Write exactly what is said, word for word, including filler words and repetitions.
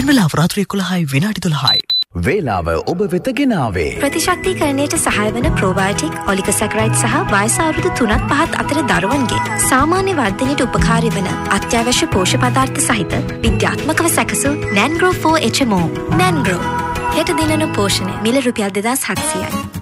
දැන් වෙලාව රාත්‍රී එකොළහයි විනාඩි දොළහයි. වේලාව ඔබ වෙත ගෙනාවේ ප්‍රතිශක්තිකරණයට සහාය වන ප්‍රෝබයෝටික් ඔලිගොසැකරයිඩ් සහ වයස අවුරුදු තුනත් පහත් අතර දරුවන්ගේ සාමාන්‍ය වර්ධනයට උපකාරී වන අත්‍යවශ්‍ය පෝෂ්‍ය පදාර්ථ සහිත විද්‍යාත්මකව සැකසූ නැන්ග්‍රෝ ෆෝර් එච් එම් ඕ. නැන්ග්‍රෝ හෙට දිනන පෝෂණය මිල රුපියල් දෙදාස් හත්සියයි.